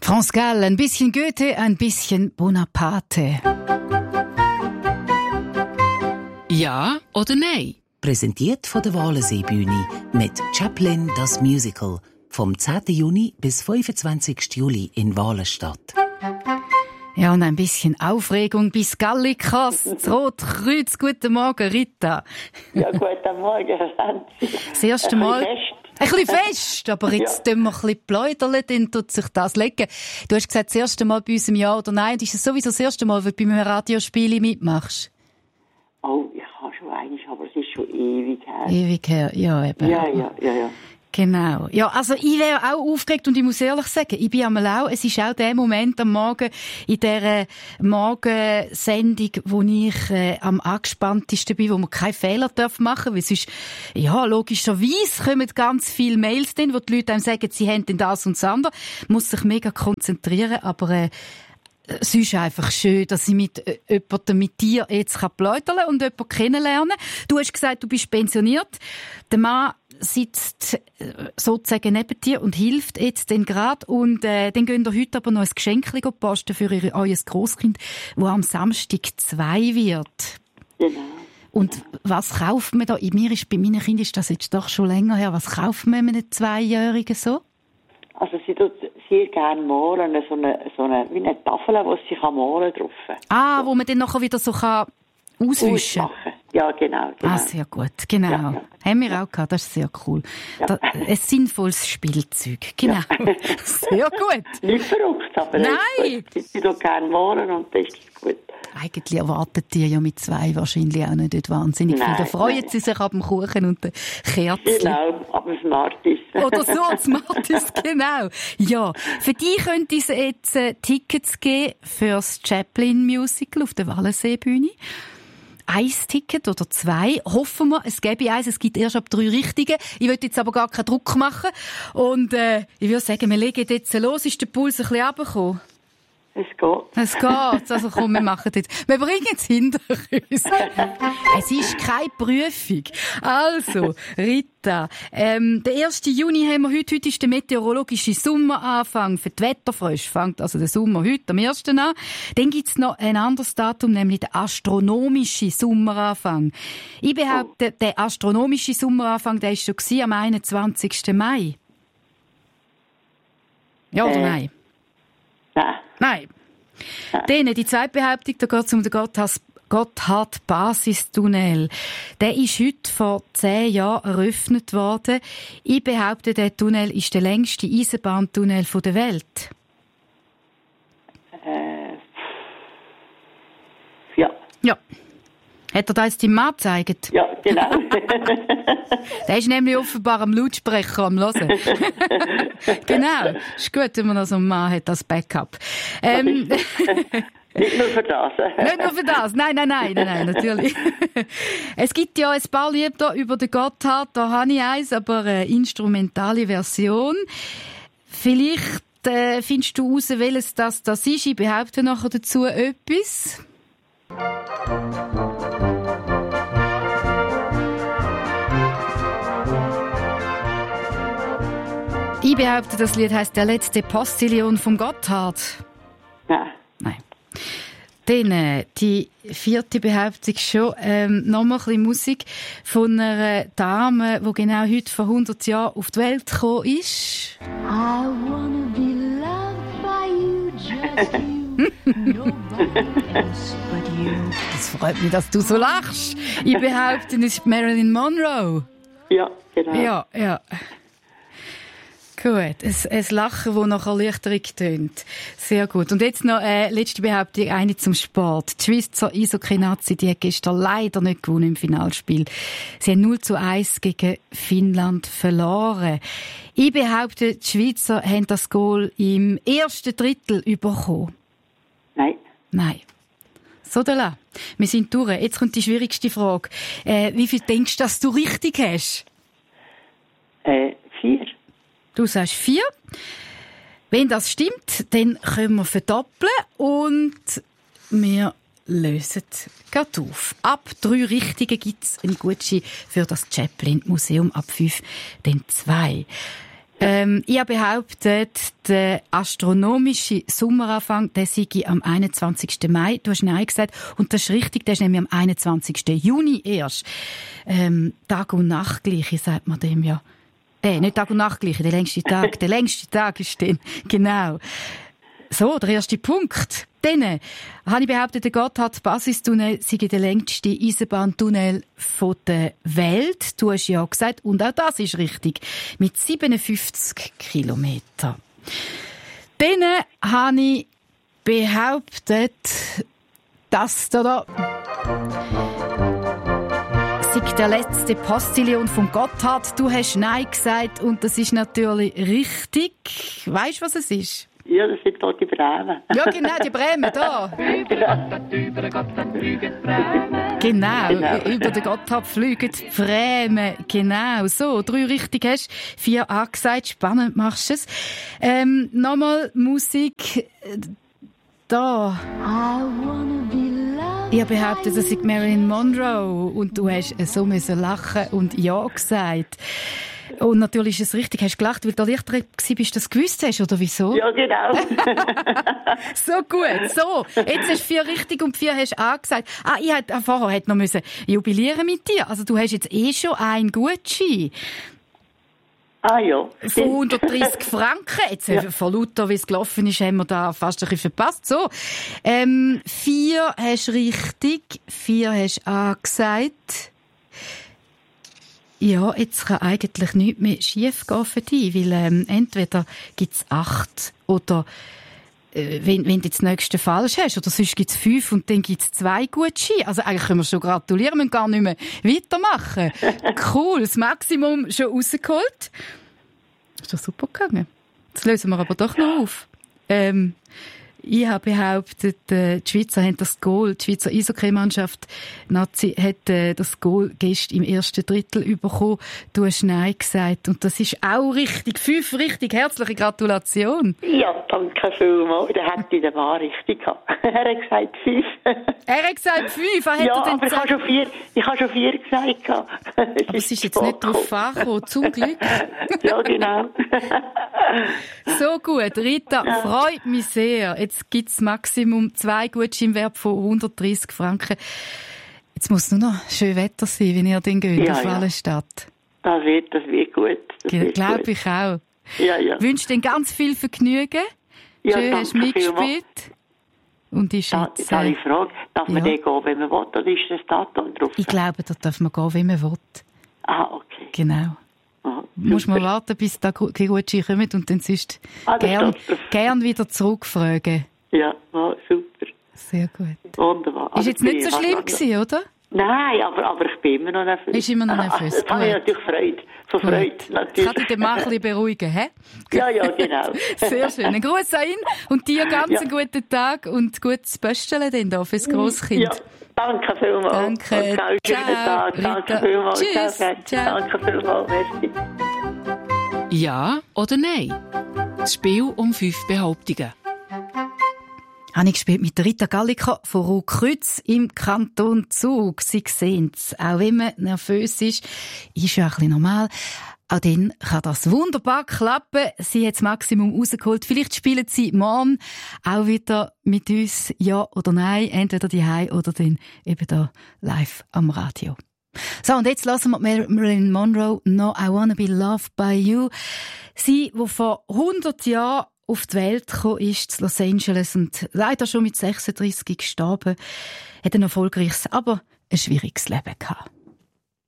France Gall, ein bisschen Goethe, ein bisschen Bonaparte. Ja oder nein? Präsentiert von der Walensee-Bühne mit Chaplin, das Musical. Vom 10. Juni bis 25. Juli in Walenstadt. Ja, und ein bisschen Aufregung bis Gallikas, das Rotkreuz. Guten Morgen, Rita. Ja, guten Morgen, Franzi. Das erste Mal. Ein bisschen fest, aber jetzt tun wir ein bisschen pläudern, dann tut sich das legen. Du hast gesagt, das erste Mal bei uns im Ja oder Nein. Und ist es sowieso das erste Mal, wenn du bei einem Radiospiel mitmachst? Oh, ich habe schon eines, aber es ist schon ewig her. Ewig her, ja eben. Ja. Genau. Ja, also ich wäre auch aufgeregt und ich muss ehrlich sagen, ich bin einmal auch, es ist auch der Moment am Morgen in dieser Morgensendung, wo ich am angespanntesten bin, wo man keinen Fehler machen darf, weil sonst, ja, logischerweise kommen ganz viele Mails drin, wo die Leute einem sagen, sie haben denn das und das andere, muss sich mega konzentrieren, aber es ist einfach schön, dass ich mit jemandem, mit dir jetzt plaudern und jemanden kennenlernen kann. Du hast gesagt, du bist pensioniert. Der Mann sitzt sozusagen neben dir und hilft jetzt dann gerade. Und dann gehen wir heute aber noch ein Geschenk posten für euer Grosskind, das am Samstag 2 wird. Genau. Und was kauft man da? Bei meinen Kindern ist das jetzt doch schon länger her. Was kauft man einem 2-Jährigen so? Also sie tut sehr gerne malen, so eine wie eine Tafel, wo sie malen drauf. Ah, wo man dann nachher wieder so auswischen kann. Ja, genau. Ah, sehr gut, genau. Ja. Haben wir auch gehabt, das ist sehr cool. Ja. Ein sinnvolles Spielzeug, genau. Sehr gut. Nicht verrückt, aber nein. Sie tut gerne malen und das ist gut. Eigentlich erwartet ihr ja mit 2 wahrscheinlich auch nicht wahnsinnig viel. Da freuen sie sich ab dem Kuchen und den Kerzen. Genau, ab dem Smarties. Oder so, Smarties, genau. Ja, für die könnte es jetzt Tickets geben für das Chaplin-Musical auf der Walensee-Bühne. 1 Ticket oder 2. Hoffen wir, es gäbe 1. Es gibt erst ab 3 Richtige. Ich will jetzt aber gar keinen Druck machen. Und ich würde sagen, wir legen jetzt los. Ist der Puls ein bisschen runtergekommen? Es geht. Es geht. Also komm, wir machen jetzt. Wir bringen es hinter uns. Es ist keine Prüfung. Also, Rita, der 1. Juni haben wir heute. Heute ist der meteorologische Sommeranfang. Für die Wetterfrösche fängt also der Sommer heute am 1. an. Dann gibt's noch ein anderes Datum, nämlich der astronomische Sommeranfang. Ich behaupte, der astronomische Sommeranfang, der war schon am 21. Mai. Ja oder nein? Nein. Dann, die zweite Behauptung, da geht es um den Gotthard-Basistunnel. Der ist heute vor 10 Jahren eröffnet worden. Ich behaupte, der Tunnel ist der längste Eisenbahntunnel der Welt. Ja. Hat er das deinem Mann gezeigt? Ja, genau. Der ist nämlich offenbar am Lautsprecher am Hören. Genau. Ist gut, wenn man noch so einen Mann hat als Backup. Nicht nur für das. Nicht nur für das. Nein, natürlich. Es gibt ja ein paar Lieder über den Gotthard. Da habe ich eins, aber eine instrumentale Version. Vielleicht findest du heraus, welches das ist. Ich behaupte nachher dazu etwas. Ich behaupte, das Lied heisst «Der letzte Postillon vom Gotthard». Nein. Dann die 4. Behauptung schon. Nochmal ein bisschen Musik von einer Dame, die genau heute vor 100 Jahren auf die Welt gekommen ist. I wanna be loved by you, just you. Nobody else but you. Das freut mich, dass du so lachst. Ich behaupte, es ist Marilyn Monroe. Ja, genau. Ja. Gut, ein Lachen, das nach Erleichterung tönt. Sehr gut. Und jetzt noch letzte Behauptung, eine zum Sport. Die Schweizer Eishockey-Nazi, die hat gestern leider nicht gewonnen im Finalspiel. Sie haben 0:1 gegen Finnland verloren. Ich behaupte, die Schweizer haben das Goal im ersten Drittel bekommen. Nein. So, da. Wir sind durch. Jetzt kommt die schwierigste Frage. Wie viel denkst du, dass du richtig hast? 4. Du sagst 4. Wenn das stimmt, dann können wir verdoppeln und wir lösen gerade auf. Ab 3 Richtigen gibt es einen Gutschein für das Chaplin-Museum, ab 5 dann 2. Ich habe behauptet, der astronomische Sommeranfang, der sei am 21. Mai. Du hast Nein gesagt. Und das ist richtig, der ist nämlich am 21. Juni erst. Tag- und Nachtgleiche, sagt man dem ja. Nicht Tag- und Nachtgleiche, der längste Tag. Der längste Tag ist dann. Genau. So, der erste Punkt. Dann habe ich behauptet, der Gotthard-Basistunnel sei der längste Eisenbahntunnel der Welt. Du hast ja gesagt, und auch das ist richtig, mit 57 Kilometern. Dann habe ich behauptet, dass da sei der letzte Postillon von Gotthard. Du hast Nein gesagt und das ist natürlich richtig. Weißt du, was es ist? Ja, das sind hier die Bremen. Ja, genau, die Bremen, da. Genau, über den Gotthard fliegen die Bremen. Genau, so. 3 richtig hast, 4 angesagt. Spannend machst du es. Nochmal Musik. Da. Ich habe behauptet, das ist Marilyn Monroe. Und du hast so müssen lachen und Ja gesagt. Und natürlich ist es richtig. Hast du gelacht, weil du erleichtert warst, dass du das gewusst hast, oder wieso? Ja, genau. So gut. So, jetzt hast du 4 richtig und 4 hast angesagt. Ich hätte vorher noch müssen jubilieren mit dir. Also du hast jetzt schon einen Gutschein. Ja. Von 130 Franken. Jetzt, von lauter, wie es gelaufen ist, haben wir da fast ein bisschen verpasst. So. 4 hast richtig, 4 hast angesagt. Ja, jetzt kann eigentlich nichts mehr schief gehen für dich, weil entweder gibt es 8 oder wenn du jetzt das nächste falsch hast, oder sonst gibt es 5 und dann gibt es 2 Gutscheine. Also eigentlich können wir schon gratulieren, wir müssen gar nicht mehr weitermachen. Cool, das Maximum schon rausgeholt. Ist doch super gegangen. Jetzt lösen wir aber doch noch auf. Ich habe behauptet, die Schweizer haben das Goal, die Schweizer Eishockey-Mannschaft Nazi hat das Goal gestern im ersten Drittel bekommen. Du hast Nein gesagt und das ist auch richtig. 5 richtig. Herzliche Gratulation. Ja, danke vielmals. Der hat die den Mann richtig gehabt. Er hat gesagt 5. Er hat gesagt 5. Ja, aber ich habe schon 4 gesagt. Aber es ist jetzt nicht drauf angekommen, zum Glück. Ja, genau. So gut. Rita, freut mich sehr. Jetzt gibt es Maximum 2 Gutscheine im Wert von 130 Franken. Jetzt muss nur noch schön Wetter sein, wenn ihr den geht auf Wallenstadt. Das wird gut. Glaube ich auch. Ja. Wünsche dir ganz viel Vergnügen. Ja, schön, hast du mitgespielt. Und ich schätze... Jetzt habe ich eine Frage. Darf man den gehen, wenn man will, oder ist das Datum drauf? Ich glaube, da darf man gehen, wie man will. Okay. Genau. Muss man warten, bis da die Gutscheine kommen und dann sonst gern wieder zurückfragen. Ja, super. Sehr gut. Wunderbar. Ist jetzt nicht so schlimm gewesen, oder? Nein, aber ich bin immer noch nervös. Ist immer noch nervös. Das habe ich natürlich Freude. Von Freude, natürlich. Kann dich den Mann ein bisschen beruhigen, hä? Ja, genau. Sehr schön. Ein Gruß an ihn und dir ganz einen guten Tag und gutes Böstchen denn da fürs Grosskind. Ja, danke vielmals. Danke. Ciao. Danke vielmals. Tschüss. Ciao. Danke vielmals. Merci. Ja oder nein? Das Spiel um 5 Behauptungen. Habe ich gespielt mit Rita Gallica von Ruckreuz im Kanton Zug. Sie sehen es. Auch wenn man nervös ist ja ein bisschen normal. Auch dann kann das wunderbar klappen. Sie hat das Maximum rausgeholt. Vielleicht spielen Sie morgen auch wieder mit uns, ja oder nein. Entweder daheim oder dann eben da live am Radio. So, und jetzt lassen wir Marilyn Monroe «No, I Wanna Be Loved by You». Sie, die vor 100 Jahren auf die Welt gekommen ist, in Los Angeles, und leider schon mit 36 gestorben, hat ein erfolgreiches, aber ein schwieriges Leben gehabt.